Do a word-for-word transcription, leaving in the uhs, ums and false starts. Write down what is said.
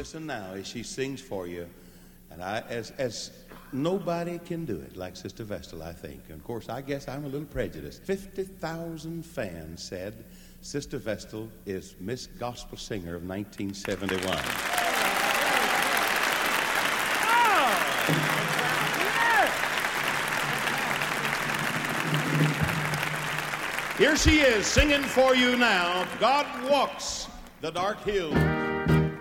listen now as she sings for you. And I, as as nobody can do it like Sister Vestal, I think. And of course, I guess I'm a little prejudiced. fifty thousand fans said Sister Vestal is Miss Gospel Singer of nineteen seventy-one. Here she is singing for you now. God Walks the Dark Hill.